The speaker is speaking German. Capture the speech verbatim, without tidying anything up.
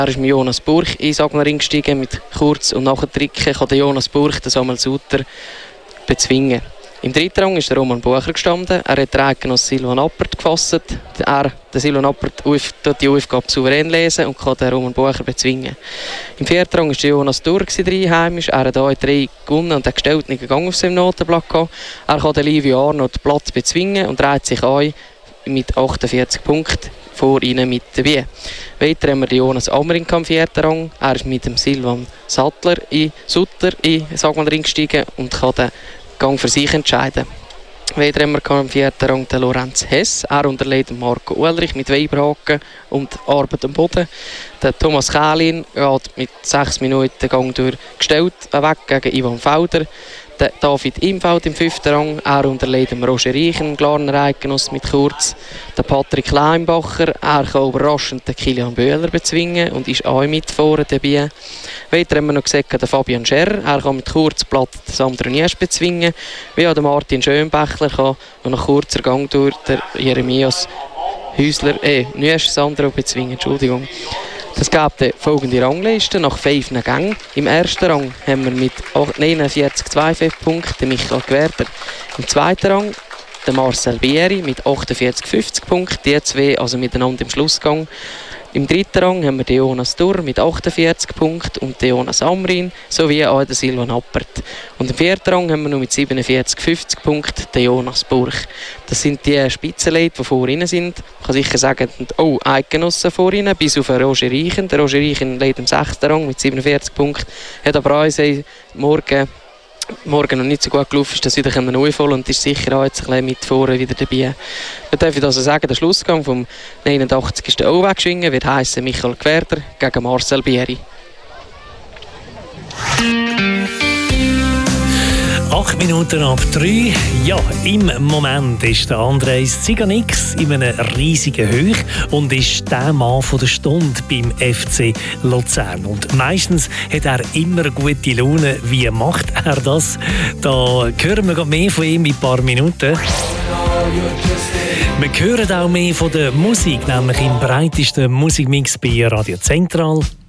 Er ist mit Jonas Burch in Sagmaring gestiegen, mit Kurz und nachher Tricken kann der Jonas Burch den Samuel Sutter bezwingen. Im dritten Rang ist der Roman Bucher gestanden. Er hat den Eidgenossen Silvan Appert gefasst. Er, der Silvan Appert, tut die Aufgabe souverän lesen und kann den Roman Bucher bezwingen. Im vierten Rang ist der Jonas Durr heimisch. Er hat hier drei gewonnen und hat gestellt nicht gegangen auf seinem Notenblatt gehabt. Er kann den Livio Arnold Platz bezwingen und reiht sich ein mit achtundvierzig Punkten vor ihnen mit dabei. Weiter haben wir den Jonas Amring im vierten Rang. Er ist mit dem Silvan Sattler in Sutter in Sagmaring gestiegen und kann den Gang für sich entscheiden. Weiter haben wir im vierten Rang den Lorenz Hess. Er unterlegt Marco Ullrich mit Weiberhaken und Arbeit am Boden. Der Thomas Kählin geht mit sechs Minuten Gang durch gestellt weg gegen Ivan Felder. Der David Imfeld im fünften Rang. Er unterlegt Roger Reichen, Glarner Eidgenoss mit Kurz. Der Patrick Leimbacher. Er kann überraschend den Kilian Böhler bezwingen und ist auch mit vorne dabei. Weiter haben wir noch gesehen, den Fabian Scherr. Er kann mit Kurz platt den Sandro Nies bezwingen. Wie auch der Martin Schönbächler kann nach kurzer Gang durch der Jeremias Häusler, äh, Nies Sandro bezwingen. Entschuldigung. Es gab die folgende Rangliste nach fünf Gängen. Im ersten Rang haben wir mit neunundvierzig Komma fünfundzwanzig Punkten Michael Gwerder. Im zweiten Rang der Marcel Bieri mit achtundvierzig Komma fünfzig Punkten. Die zwei also miteinander im Schlussgang. Im dritten Rang haben wir den Jonas Durr mit achtundvierzig Punkten und den Jonas Amrin sowie auch den Silvan Appert. Und im vierten Rang haben wir noch mit siebenundvierzig Komma fünfzig Punkten den Jonas Burch. Das sind die Spitzenleute, die vor ihnen sind. Ich kann sicher sagen, oh, Eidgenossen vor ihnen, bis auf Roger Reichen. Der Roger Reichen leidet im sechsten Rang mit siebenundvierzig Punkten. Hat aber auch morgen morgen noch nicht so gut gelaufen ist, das wieder neu voll und ist sicher auch jetzt ein bisschen mit vorne wieder dabei. Wir dürfen also sagen, der Schlussgang vom neunundachtzigsten auch wegschwingen wird heissen Michael Gwerder gegen Marcel Bieri. Acht Minuten ab drei. Ja, im Moment ist der Andreas Ziganix in einem riesigen Höch und ist der Mann von der Stunde beim F C Luzern. Und meistens hat er immer gute Laune. Wie macht er das? Da hören wir mehr von ihm in ein paar Minuten. Wir hören auch mehr von der Musik, nämlich im breitesten Musikmix bei Radio Zentral.